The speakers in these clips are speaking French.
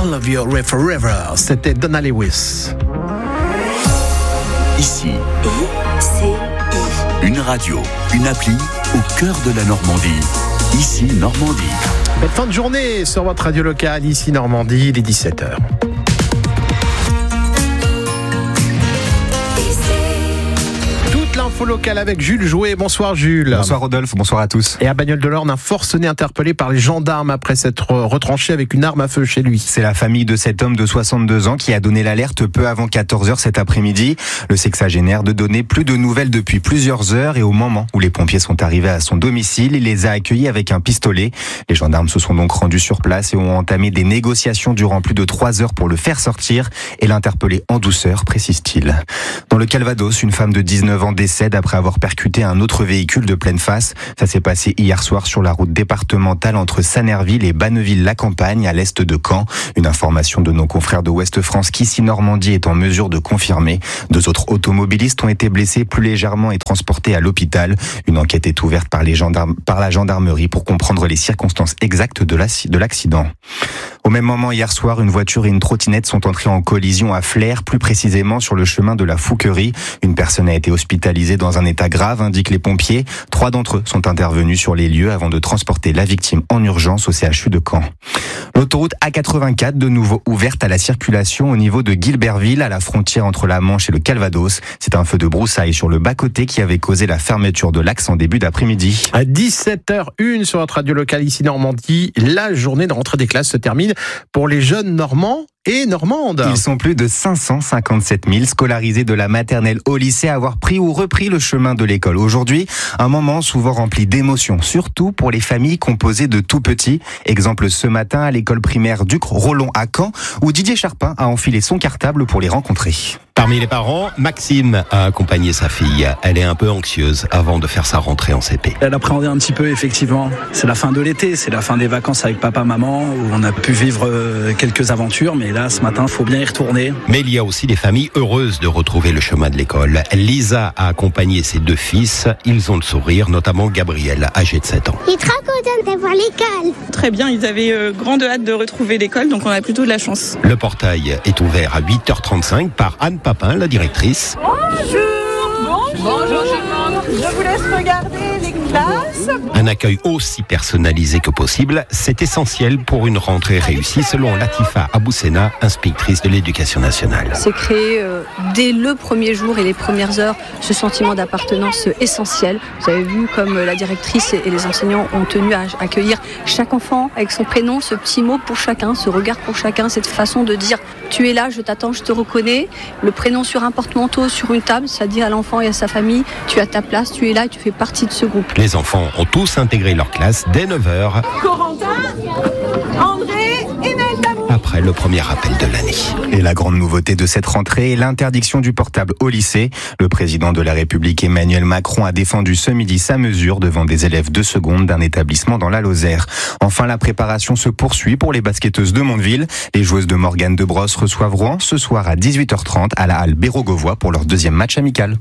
I Love You Forever. C'était Donna Lewis. Ici, une radio, une appli au cœur de la Normandie. Ici, Normandie. Belle fin de journée sur votre radio locale, ici Normandie, il est 17h. L'info locale avec Jules Jouet. Bonsoir Jules. Bonsoir Rodolphe, bonsoir à tous. Et à Bagnoles-de-l'Orne, un forcené interpellé par les gendarmes après s'être retranché avec une arme à feu chez lui. C'est la famille de cet homme de 62 ans qui a donné l'alerte peu avant 14h cet après-midi. Le sexagénaire ne donnait plus de nouvelles depuis plusieurs heures et au moment où les pompiers sont arrivés à son domicile, il les a accueillis avec un pistolet. Les gendarmes se sont donc rendus sur place et ont entamé des négociations durant plus de 3 heures pour le faire sortir et l'interpeller en douceur, précise-t-il. Dans le Calvados, une femme de 19 ans décède après avoir percuté un autre véhicule de pleine face. Ça s'est passé hier soir sur la route départementale entre Sanerville et Banneville-la-Campagne à l'est de Caen. Une information de nos confrères de Ouest France qu'ici Normandie est en mesure de confirmer. 2 autres automobilistes ont été blessés plus légèrement et transportés à l'hôpital. Une enquête est ouverte par la gendarmerie pour comprendre les circonstances exactes de l'accident. Au même moment, hier soir, une voiture et une trottinette sont entrées en collision à Flers, plus précisément sur le chemin de la Fouquerie. Une personne a été hospitalisée dans un état grave, indiquent les pompiers. 3 d'entre eux sont intervenus sur les lieux avant de transporter la victime en urgence au CHU de Caen. L'autoroute A84, de nouveau ouverte à la circulation au niveau de Guilberville, à la frontière entre la Manche et le Calvados. C'est un feu de broussailles sur le bas-côté qui avait causé la fermeture de l'axe en début d'après-midi. À 17h01 sur notre radio locale ici Normandie, la journée de rentrée des classes se termine pour les jeunes Normands et Normandes. Ils sont plus de 557 000 scolarisés de la maternelle au lycée à avoir pris ou repris le chemin de l'école. Aujourd'hui, un moment souvent rempli d'émotions, surtout pour les familles composées de tout petits. Exemple ce matin à l'école primaire Duc Rollon à Caen, où Didier Charpin a enfilé son cartable pour les rencontrer. Parmi les parents, Maxime a accompagné sa fille. Elle est un peu anxieuse avant de faire sa rentrée en CP. Elle appréhendait un petit peu, effectivement. C'est la fin de l'été, c'est la fin des vacances avec papa, maman, où on a pu vivre quelques aventures, mais là, ce matin, il faut bien y retourner. Mais il y a aussi des familles heureuses de retrouver le chemin de l'école. Lisa a accompagné ses 2 fils. Ils ont le sourire, notamment Gabriel, âgé de 7 ans. Il est trop content d'avoir l'école. Très bien, ils avaient grande hâte de retrouver l'école, donc on a plutôt de la chance. Le portail est ouvert à 8h35 par Anne Papin, la directrice. Bonjour, je vous laisse regarder les classes. Un accueil aussi personnalisé que possible, c'est essentiel pour une rentrée réussie, selon Latifa Aboussena, inspectrice de l'éducation nationale. C'est créer dès le premier jour et les premières heures ce sentiment d'appartenance essentiel. Vous avez vu comme la directrice et les enseignants ont tenu à accueillir chaque enfant avec son prénom, ce petit mot pour chacun, ce regard pour chacun, cette façon de dire tu es là, je t'attends, je te reconnais. Le prénom sur un porte-manteau, sur une table, ça dit à l'enfant et à sa famille tu as ta place, tu es là et tu fais partie de ce groupe. Les enfants ont tous intégré leur classe dès 9h. Corentin, André et Nelda. Après le premier appel de l'année. Et la grande nouveauté de cette rentrée est l'interdiction du portable au lycée. Le président de la République Emmanuel Macron a défendu ce midi sa mesure devant des élèves de seconde d'un établissement dans la Lozère. Enfin, la préparation se poursuit pour les basketteuses de Mondeville. Les joueuses de Morgane de Brosse reçoivent Rouen ce soir à 18h30 à la halle Bérogovois pour leur 2e match amical.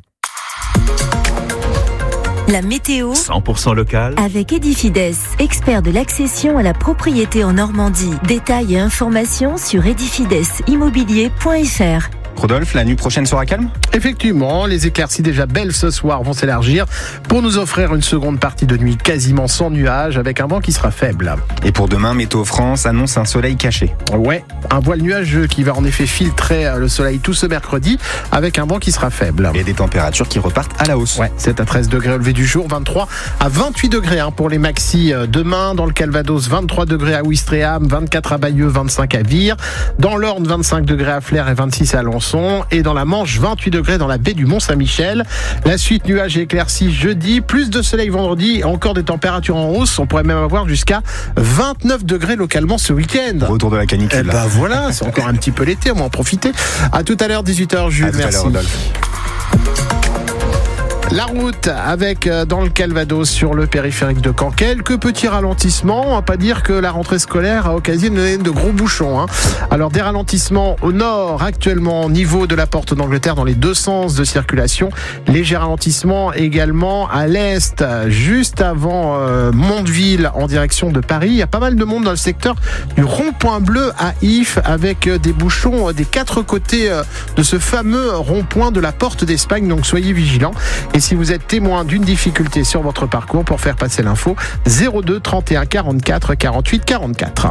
La météo 100% local avec Edifides, expert de l'accession à la propriété en Normandie. Détails et informations sur edifidesimmobilier.fr. Rodolphe, la nuit prochaine sera calme ? Effectivement, les éclaircies déjà belles ce soir vont s'élargir pour nous offrir une seconde partie de nuit quasiment sans nuages avec un vent qui sera faible. Et pour demain, Météo France annonce un soleil caché. Ouais, un voile nuageux qui va en effet filtrer le soleil tout ce mercredi avec un vent qui sera faible. Et des températures qui repartent à la hausse. Ouais, 7 à 13 degrés au lever du jour, 23 à 28 degrés pour les maxis demain. Dans le Calvados, 23 degrés à Ouistreham, 24 à Bayeux, 25 à Vire. Dans l'Orne, 25 degrés à Flers et 26 à Alençon. Et dans la Manche, 28 degrés dans la baie du Mont-Saint-Michel. La suite, nuages et éclaircies jeudi, plus de soleil vendredi, encore des températures en hausse. On pourrait même avoir jusqu'à 29 degrés localement ce week-end. Retour de la canicule. Eh ben voilà, c'est encore un petit peu l'été, on va en profiter. À tout à l'heure, 18h, Jules, merci. À tout à l'heure, Rodolphe. La route avec dans le Calvados sur le périphérique de Caen. Quelques petits ralentissements. On va pas dire que la rentrée scolaire a occasionné de gros bouchons. Alors des ralentissements au nord actuellement au niveau de la porte d'Angleterre dans les deux sens de circulation. Léger ralentissement également à l'est juste avant Mondeville en direction de Paris. Il y a pas mal de monde dans le secteur du rond-point bleu à If avec des bouchons des quatre côtés de ce fameux rond-point de la porte d'Espagne. Donc soyez vigilants. Et si vous êtes témoin d'une difficulté sur votre parcours, pour faire passer l'info, 02 31 44 48 44.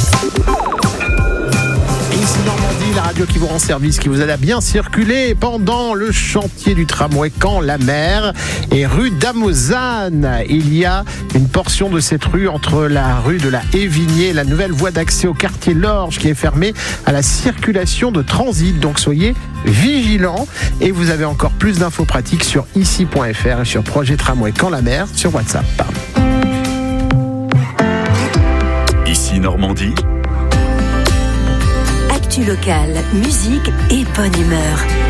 Ici Normandie, la radio qui vous rend service, qui vous aide à bien circuler pendant le chantier du tramway Caen-la-Mer et rue d'Amozane. Il y a une portion de cette rue entre la rue de la Évigné et la nouvelle voie d'accès au quartier Lorge qui est fermée à la circulation de transit. Donc soyez vigilants et vous avez encore plus d'infos pratiques sur ici.fr et sur Projet Tramway Caen-la-Mer sur WhatsApp. Ici Normandie. Actu locale, musique et bonne humeur.